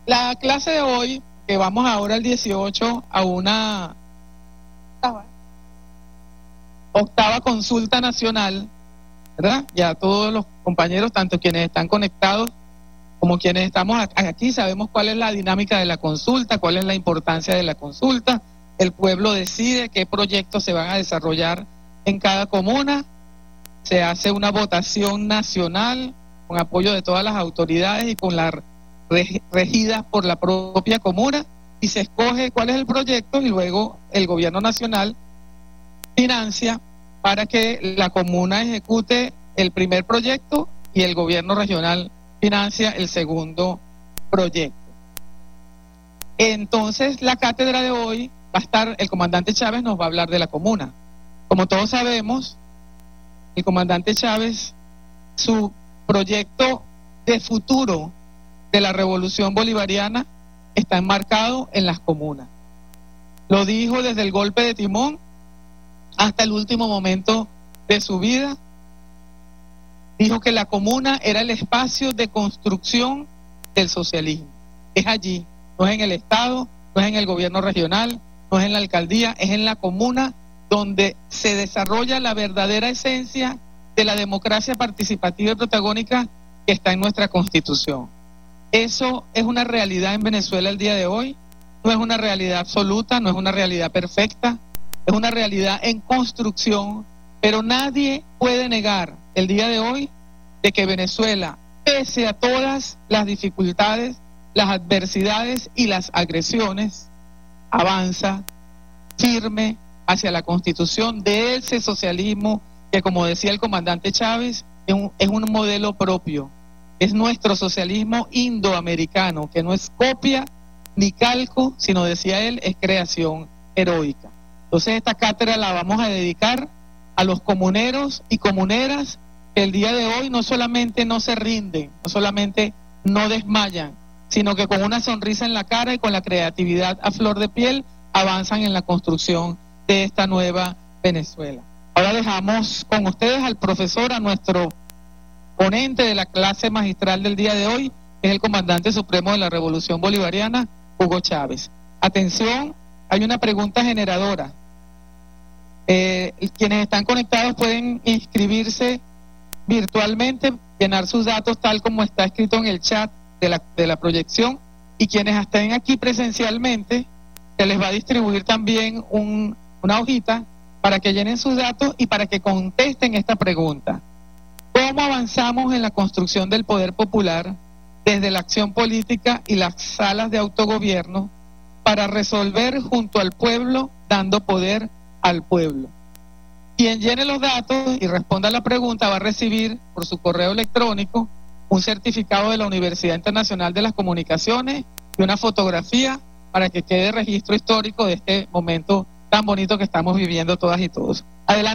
La clase de hoy, que vamos ahora el 18 a una octava consulta nacional, ¿verdad? Ya todos los compañeros, tanto quienes están conectados como quienes estamos aquí, sabemos cuál es la dinámica de la consulta, cuál es la importancia de la consulta. El pueblo decide qué proyectos se van a desarrollar en cada comuna. Se hace una votación nacional con apoyo de todas las autoridades y con las regidas por la propia comuna, y se escoge cuál es el proyecto, y luego el gobierno nacional financia para que la comuna ejecute el primer proyecto y el gobierno regional financia el segundo proyecto. Entonces, la cátedra de hoy va a estar, el comandante Chávez nos va a hablar de la comuna. Como todos sabemos, el comandante Chávez, su proyecto de futuro de la revolución bolivariana está enmarcado en las comunas. Lo dijo desde el golpe de timón hasta el último momento de su vida. Dijo que la comuna era el espacio de construcción del socialismo. Es allí, no es en el Estado, no es en el gobierno regional, no es en la alcaldía, es en la comuna donde se desarrolla la verdadera esencia de la democracia participativa y protagónica que está en nuestra Constitución. Eso es una realidad en Venezuela el día de hoy, no es una realidad absoluta, no es una realidad perfecta, es una realidad en construcción, pero nadie puede negar el día de hoy de que Venezuela, pese a todas las dificultades, las adversidades y las agresiones, avanza firme hacia la constitución de ese socialismo que, como decía el comandante Chávez, es un modelo propio, es nuestro socialismo indoamericano, que no es copia ni calco, sino, decía él, es creación heroica. Entonces esta cátedra la vamos a dedicar a los comuneros y comuneras que el día de hoy no solamente no se rinden, no solamente no desmayan, sino que con una sonrisa en la cara y con la creatividad a flor de piel avanzan en la construcción de esta nueva Venezuela. Ahora dejamos con ustedes al profesor, a nuestro ponente de la clase magistral del día de hoy, que es el comandante supremo de la Revolución Bolivariana, Hugo Chávez. Atención, hay una pregunta generadora. Quienes están conectados pueden inscribirse virtualmente, llenar sus datos tal como está escrito en el chat de la proyección, y quienes estén aquí presencialmente, se les va a distribuir también una hojita para que llenen sus datos y para que contesten esta pregunta. ¿Cómo avanzamos en la construcción del poder popular desde la acción política y las salas de autogobierno para resolver junto al pueblo, dando poder al pueblo? Quien llene los datos y responda a la pregunta va a recibir por su correo electrónico un certificado de la Universidad Internacional de las Comunicaciones y una fotografía para que quede registro histórico de este momento tan bonito que estamos viviendo todas y todos. Adelante.